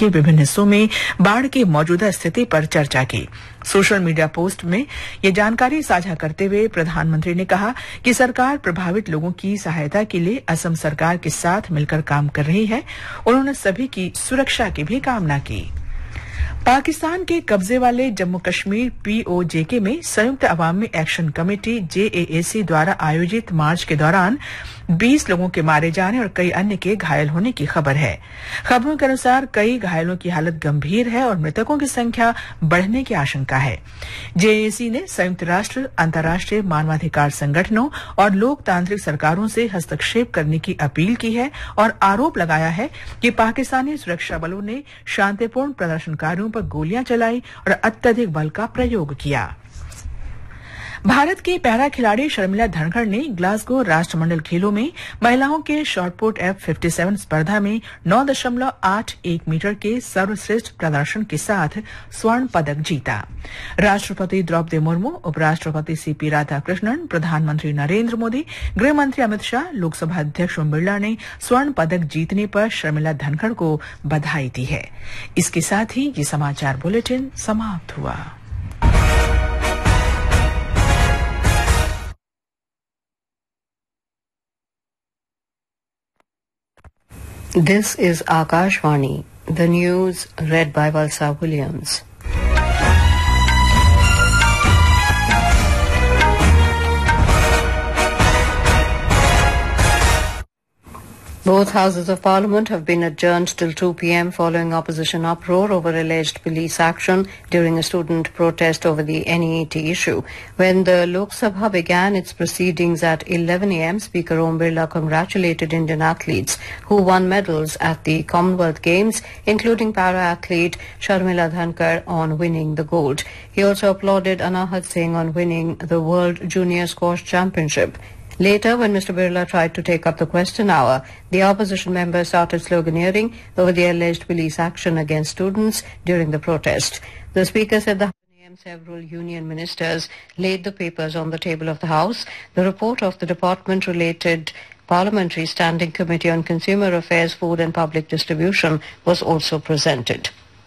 के विभिन्न हिस्सों में बाढ़ की मौजूदा स्थिति पर चर्चा की। सोशल मीडिया पोस्ट में ये जानकारी साझा करते हुए प्रधानमंत्री ने कहा कि सरकार प्रभावित लोगों की सहायता के लिए असम सरकार के साथ मिलकर काम कर रही है। उन्होंने सभी की सुरक्षा की भी कामना की। पाकिस्तान के कब्जे वाले जम्मू कश्मीर पीओजेके में संयुक्त अवामी एक्शन कमेटी जेएएसी द्वारा आयोजित मार्च के दौरान 20 लोगों के मारे जाने और कई अन्य के घायल होने की खबर है। खबरों के अनुसार कई घायलों की हालत गंभीर है और मृतकों की संख्या बढ़ने की आशंका है। जेएएसी ने संयुक्त राष्ट्र, अंतर्राष्ट्रीय मानवाधिकार संगठनों और लोकतांत्रिक सरकारों से हस्तक्षेप करने की अपील की है और आरोप लगाया है कि पाकिस्तानी सुरक्षा बलों ने शांतिपूर्ण प्रदर्शनकारियों पर गोलियां चलाई और अत्यधिक बल का प्रयोग किया। भारत की पैरा खिलाड़ी शर्मिला धनखड़ ने ग्लासगो राष्ट्रमंडल खेलों में महिलाओं के शॉटपुट F57 स्पर्धा में 9.81 मीटर के सर्वश्रेष्ठ प्रदर्शन के साथ स्वर्ण पदक जीता। राष्ट्रपति द्रौपदी मुर्मू, उपराष्ट्रपति सीपी राधाकृष्णन, प्रधानमंत्री नरेंद्र मोदी, गृह मंत्री अमित शाह, लोकसभा अध्यक्ष ओम बिरला ने स्वर्ण पदक जीतने पर शर्मिला धनखड़ को बधाई दी है। इसके साथ ही ये समाचार बुलेटिन समाप्त हुआ। This is Akashvani, the news read by Valsa Williams. Both houses of parliament have been adjourned till 2 p.m. following opposition uproar over alleged police action during a student protest over the NEET issue. When the Lok Sabha began its proceedings at 11 a.m., Speaker Om Birla congratulated Indian athletes who won medals at the Commonwealth Games, including para-athlete Sharmila Dhankar on winning the gold. He also applauded Anahat Singh on winning the World Junior Squash Championship. Later, when Mr. Birla tried to take up the question hour, the opposition members started sloganeering over the alleged police action against students during the protest. The Speaker said the several union ministers laid the papers on the table of the House. The report of the department-related Parliamentary Standing Committee on Consumer Affairs, Food and Public Distribution was also presented.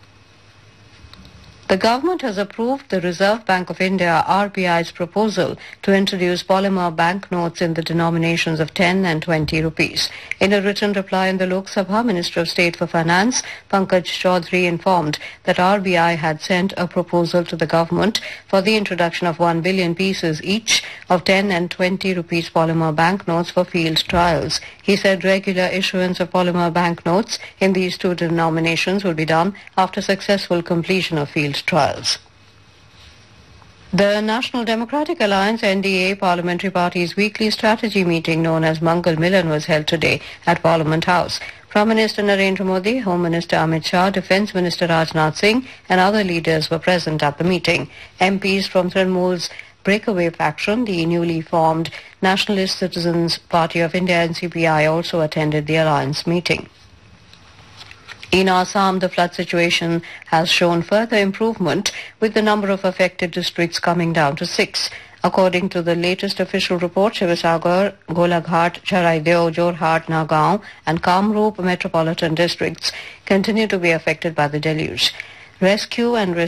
The government has approved the Reserve Bank of India RBI's proposal to introduce polymer banknotes in the denominations of 10 and 20 rupees. In a written reply in the Lok Sabha, Minister of State for Finance Pankaj Chaudhary informed that RBI had sent a proposal to the government for the introduction of 1 billion pieces each of 10 and 20 rupees polymer banknotes for field trials. He said regular issuance of polymer banknotes in these two denominations will be done after successful completion of field trials. The National Democratic Alliance NDA Parliamentary Party's weekly strategy meeting known as Mangal Milan was held today at Parliament House. Prime Minister Narendra Modi, Home Minister Amit Shah, Defence Minister Rajnath Singh and other leaders were present at the meeting. MPs from Trinamool's breakaway faction, the newly formed Nationalist Citizens Party of India NCPI, also attended the alliance meeting. In Assam, the flood situation has shown further improvement, with the number of affected districts coming down to 6. According to the latest official report, Shivasagar, Golaghat, Charaideo, Jorhat, Nagaon and Kamrup metropolitan districts continue to be affected by the deluge. Rescue and